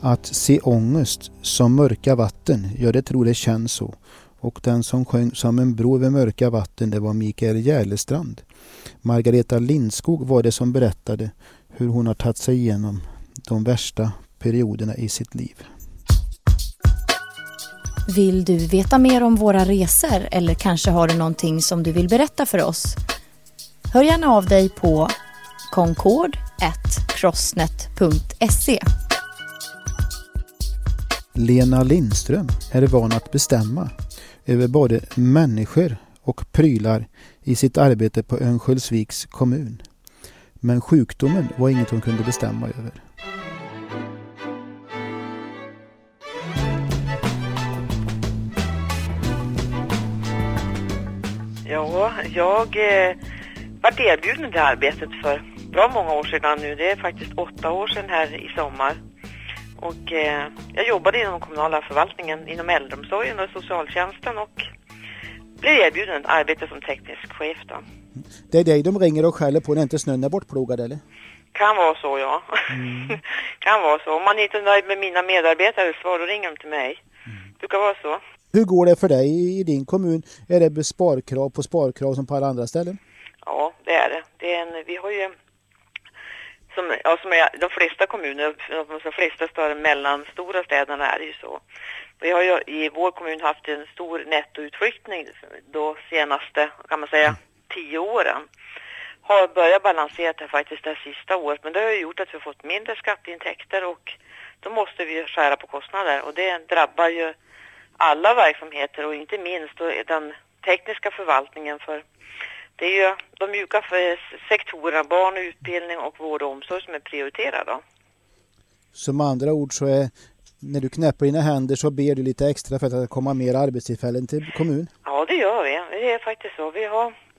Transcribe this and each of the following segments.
Att se ångest som mörka vatten, ja det tror det känns så. Och den som sjöng som en bro över mörka vatten, det var Mikael Järlestrand. Margareta Lindskog var det som berättade hur hon har tagit sig igenom de värsta perioderna i sitt liv. Vill du veta mer om våra resor eller kanske har du någonting som du vill berätta för oss? Hör gärna av dig på concord@crossnet.se. Lena Lindström är van att bestämma över både människor och prylar i sitt arbete på Örnsköldsviks kommun. Men sjukdomen var inget hon kunde bestämma över. Ja, jag var erbjuden det arbetet för bra många år sedan nu. Det är faktiskt 8 år sedan här i sommar. Och jag jobbade inom kommunala förvaltningen, inom äldreomsorgen och socialtjänsten och blev erbjuden ett arbete som teknisk chef då. Det är dig de ringer och skäller på när inte snön är bortplogad, eller? Kan vara så, ja. Kan vara så. Om man inte är nöjd med mina medarbetare så då ringer de till mig. Det kan vara så. Hur går det för dig i din kommun? Är det sparkrav på sparkrav som på alla andra ställen? Ja, det är det. Vi har ju som de flesta kommuner, de flesta större mellanstora städerna är det ju så. Vi har ju i vår kommun haft en stor nettoutflyttning de senaste, kan man säga, 10 åren. Har börjat balansera det faktiskt det sista året, men det har ju gjort att vi har fått mindre skatteintäkter och då måste vi skära på kostnader och det drabbar ju alla verksamheter och inte minst den tekniska förvaltningen, för det är ju de mjuka sektorerna, barn och utbildning och vård och omsorg som är prioriterade. Som andra ord så är, när du knäpper dina händer så ber du lite extra för att det kommer mer arbetstillfällen till kommun? Ja, det gör vi. Det är faktiskt så. Vi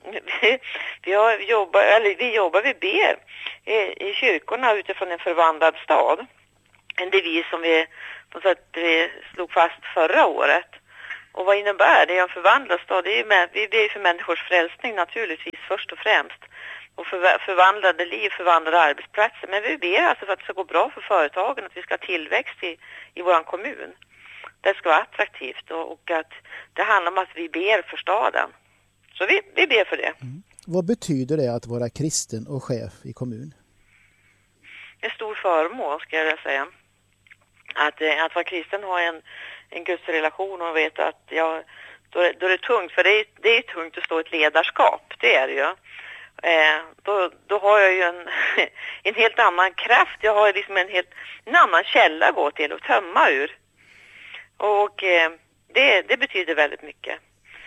ber i kyrkorna utifrån en förvandlad stad. En devis som vi slog fast förra året. Och vad innebär det? En förvandlad stad, vi ber för människors frälsning naturligtvis först och främst. Och förvandlade liv, förvandlade arbetsplatser. Men vi ber alltså för att det ska gå bra för företagen, att vi ska ha tillväxt i vår kommun. Det ska vara attraktivt och att det handlar om att vi ber för staden. Så vi ber för det. Vad betyder det att vara kristen och chef i kommun? En stor förmån ska jag säga. Att vara kristen har en gudsrelation och vet att då är det tungt, för det är tungt att stå ett ledarskap, det är det ju. Då har jag ju en helt annan kraft, jag har liksom en annan källa att gå till och tömma ur. Och det betyder väldigt mycket.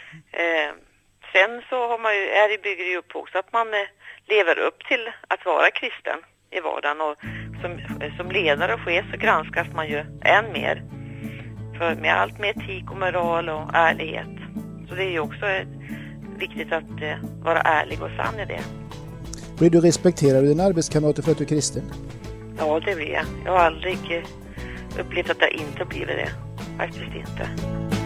Sen så har man ju, bygger det upp också att man lever upp till att vara kristen i vardagen, och som ledare och chef så granskas man ju än mer för med allt med etik och moral och ärlighet. Så det är ju också viktigt att vara ärlig och sann i det. Blir du respekterad av dina arbetskamrater för att du är kristen? Ja, det blir jag. Jag har aldrig upplevt att jag inte blivit det. Faktiskt inte.